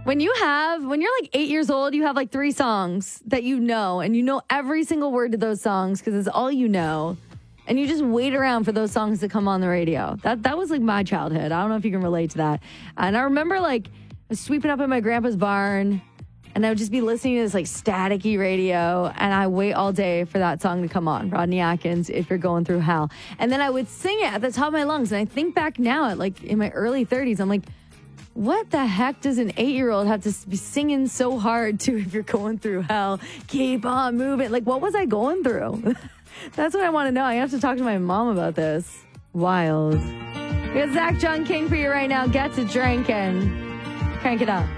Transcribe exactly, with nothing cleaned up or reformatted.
When you have, when you're like eight years old, you have like three songs that you know, and you know every single word to those songs because it's all you know. And you just wait around for those songs to come on the radio. That that was like my childhood. I don't know if you can relate to that. And I remember like sweeping up in my grandpa's barn, and I would just be listening to this like staticky radio, and I wait all day for that song to come on. Rodney Atkins, If You're Going Through Hell. And then I would sing it at the top of my lungs. And I think back now at like in my early thirties, I'm like, what the heck does an eight-year-old have to be singing so hard to If You're Going Through Hell? Keep on moving. Like, what was I going through? That's what I want to know. I have to talk to my mom about this. Wild. We got Zach John King for you right now. Get to drinking. Crank it up.